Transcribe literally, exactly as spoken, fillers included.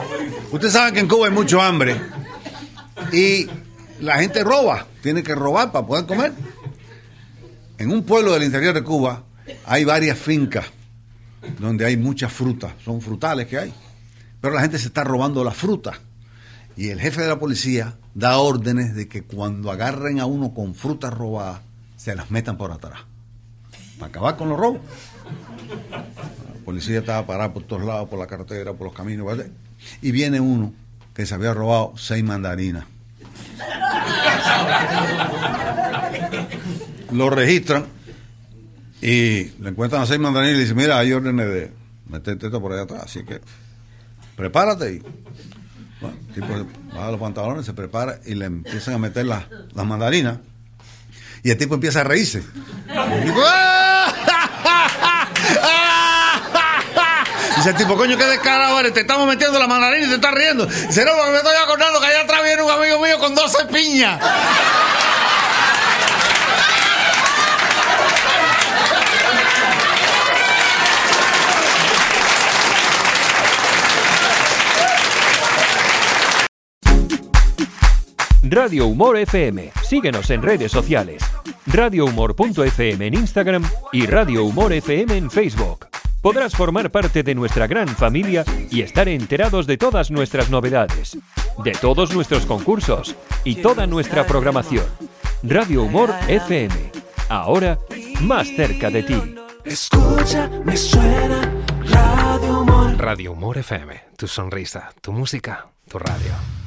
Ustedes saben que en Cuba hay mucho hambre y la gente roba, tiene que robar para poder comer. En un pueblo del interior de Cuba hay varias fincas donde hay muchas frutas, son frutales que hay, pero la gente se está robando la fruta y el jefe de la policía da órdenes de que cuando agarren a uno con frutas robadas se las metan por atrás para acabar con los robos. La policía estaba parada por todos lados, por la carretera, por los caminos, ¿vale? Y viene uno que se había robado seis mandarinas. Lo registran y le encuentran a seis mandarinas y le dicen, mira, hay órdenes de meterte esto por allá atrás, así que prepárate. Y bueno, el tipo baja los pantalones, se prepara y le empiezan a meter las, las mandarinas y el tipo empieza a reírse. Y el tipo, ¡ah! Dice el tipo, coño, qué descarado eres, te estamos metiendo la mandarina y te estás riendo. Dice, no, porque me estoy acordando que allá atrás viene un amigo mío con doce piñas. Radio Humor F M. Síguenos en redes sociales. radio humor punto f m en Instagram y Radio Humor F M en Facebook. Podrás formar parte de nuestra gran familia y estar enterados de todas nuestras novedades, de todos nuestros concursos y toda nuestra programación. Radio Humor F M. Ahora, más cerca de ti. Escucha, me suena Radio Humor. Radio Humor F M. Tu sonrisa, tu música, tu radio.